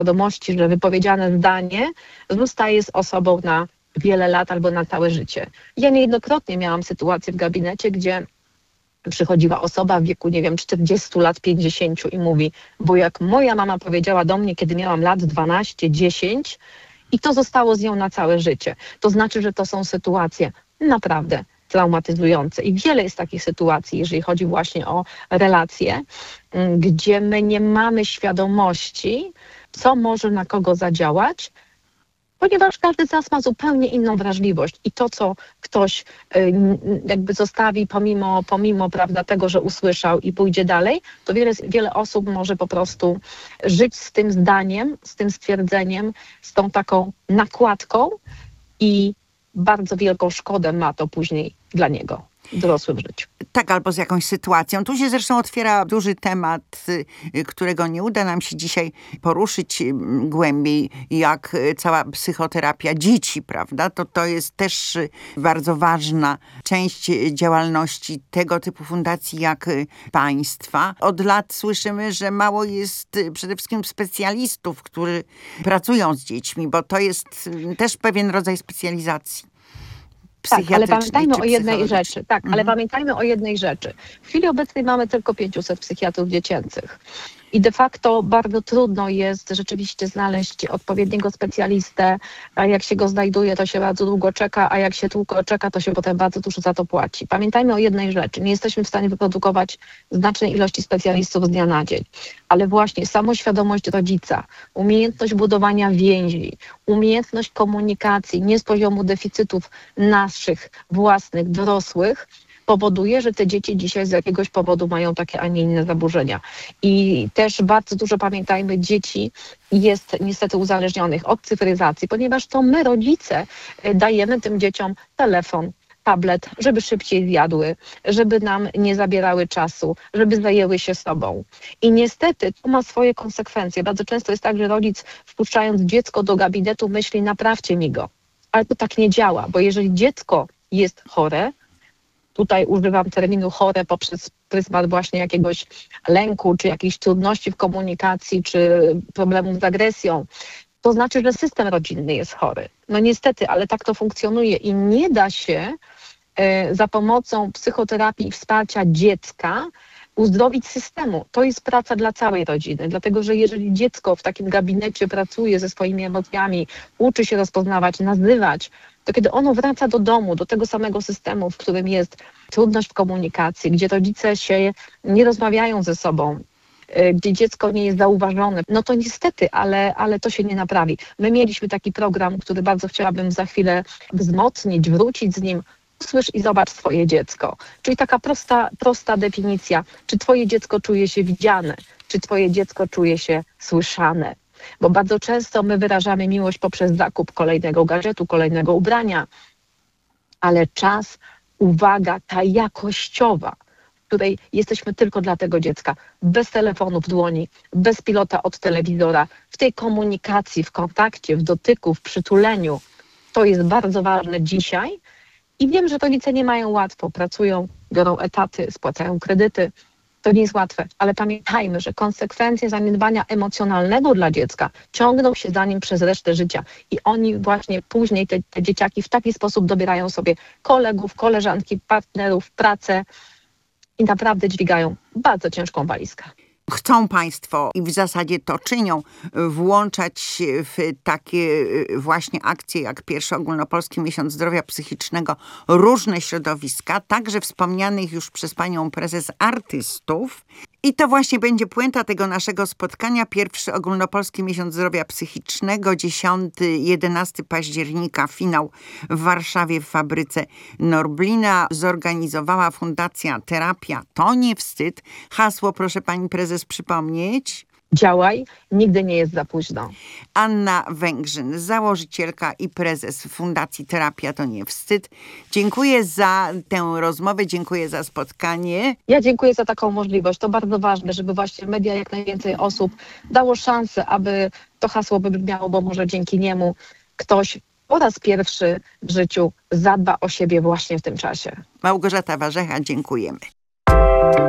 świadomości, że wypowiedziane zdanie zostaje z osobą na wiele lat albo na całe życie. Ja niejednokrotnie miałam sytuację w gabinecie, gdzie przychodziła osoba w wieku, nie wiem, 40 lat, 50 i mówi, bo jak moja mama powiedziała do mnie, kiedy miałam lat 12, 10 i to zostało z nią na całe życie. To znaczy, że to są sytuacje naprawdę traumatyzujące. I wiele jest takich sytuacji, jeżeli chodzi właśnie o relacje, gdzie my nie mamy świadomości, co może na kogo zadziałać, ponieważ każdy z nas ma zupełnie inną wrażliwość i to, co ktoś jakby zostawi pomimo prawda, tego, że usłyszał i pójdzie dalej, to wiele osób może po prostu żyć z tym zdaniem, z tym stwierdzeniem, z tą taką nakładką i bardzo wielką szkodę ma to później dla niego w dorosłym życiu. Tak, albo z jakąś sytuacją. Tu się zresztą otwiera duży temat, którego nie uda nam się dzisiaj poruszyć głębiej, jak cała psychoterapia dzieci, prawda? To jest też bardzo ważna część działalności tego typu fundacji jak państwa. Od lat słyszymy, że mało jest przede wszystkim specjalistów, którzy pracują z dziećmi, bo to jest też pewien rodzaj specjalizacji. Tak, ale pamiętajmy o jednej rzeczy. Tak, ale pamiętajmy o jednej rzeczy. W chwili obecnej mamy tylko 500 psychiatrów dziecięcych. I de facto bardzo trudno jest rzeczywiście znaleźć odpowiedniego specjalistę, a jak się go znajduje, to się bardzo długo czeka, a jak się długo czeka, to się potem bardzo dużo za to płaci. Pamiętajmy o jednej rzeczy. Nie jesteśmy w stanie wyprodukować znacznej ilości specjalistów z dnia na dzień, ale właśnie samoświadomość rodzica, umiejętność budowania więzi, umiejętność komunikacji nie z poziomu deficytów naszych własnych, dorosłych, powoduje, że te dzieci dzisiaj z jakiegoś powodu mają takie, a nie inne zaburzenia. I też bardzo dużo, pamiętajmy, dzieci jest niestety uzależnionych od cyfryzacji, ponieważ to my, rodzice, dajemy tym dzieciom telefon, tablet, żeby szybciej zjadły, żeby nam nie zabierały czasu, żeby zajęły się sobą. I niestety to ma swoje konsekwencje. Bardzo często jest tak, że rodzic, wpuszczając dziecko do gabinetu, myśli, naprawcie mi go. Ale to tak nie działa, bo jeżeli dziecko jest chore, tutaj używam terminu chore poprzez pryzmat właśnie jakiegoś lęku, czy jakichś trudności w komunikacji, czy problemów z agresją, to znaczy, że system rodzinny jest chory. No niestety, ale tak to funkcjonuje i nie da się za pomocą psychoterapii i wsparcia dziecka uzdrowić systemu. To jest praca dla całej rodziny, dlatego że jeżeli dziecko w takim gabinecie pracuje ze swoimi emocjami, uczy się rozpoznawać, nazywać, to kiedy ono wraca do domu, do tego samego systemu, w którym jest trudność w komunikacji, gdzie rodzice się nie rozmawiają ze sobą, gdzie dziecko nie jest zauważone, no to niestety, ale to się nie naprawi. My mieliśmy taki program, który bardzo chciałabym za chwilę wzmocnić, wrócić z nim. Usłysz i zobacz swoje dziecko. Czyli taka prosta definicja, czy twoje dziecko czuje się widziane, czy twoje dziecko czuje się słyszane. Bo bardzo często my wyrażamy miłość poprzez zakup kolejnego gadżetu, kolejnego ubrania, ale czas, uwaga, ta jakościowa, w której jesteśmy tylko dla tego dziecka, bez telefonu w dłoni, bez pilota od telewizora, w tej komunikacji, w kontakcie, w dotyku, w przytuleniu, to jest bardzo ważne dzisiaj. I wiem, że rodzice nie mają łatwo, pracują, biorą etaty, spłacają kredyty. To nie jest łatwe, ale pamiętajmy, że konsekwencje zaniedbania emocjonalnego dla dziecka ciągną się za nim przez resztę życia. I oni właśnie później, te dzieciaki w taki sposób dobierają sobie kolegów, koleżanki, partnerów, pracę i naprawdę dźwigają bardzo ciężką walizkę. Chcą państwo i w zasadzie to czynią włączać się w takie właśnie akcje jak pierwszy ogólnopolski miesiąc zdrowia psychicznego różne środowiska, także wspomnianych już przez panią prezes artystów. I to właśnie będzie puenta tego naszego spotkania. Pierwszy ogólnopolski miesiąc zdrowia psychicznego, 10-11 października, finał w Warszawie w fabryce Norblina. Zorganizowała Fundacja Terapia to nie wstyd. Hasło, proszę pani prezes przypomnieć. Działaj, nigdy nie jest za późno. Anna Węgrzyn, założycielka i prezes Fundacji Terapia to nie wstyd. Dziękuję za tę rozmowę, dziękuję za spotkanie. Ja dziękuję za taką możliwość. To bardzo ważne, żeby właśnie media jak najwięcej osób dało szansę, aby to hasło wybrzmiało, bo może dzięki niemu ktoś po raz pierwszy w życiu zadba o siebie właśnie w tym czasie. Małgorzata Warzecha, dziękujemy.